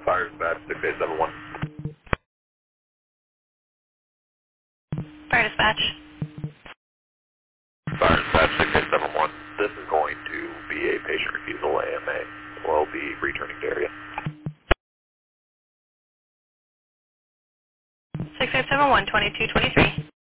Fire dispatch 6871. Fire dispatch. Fire dispatch 6871. This is going to be a patient refusal AMA. We'll be returning to area. 6871, 2223.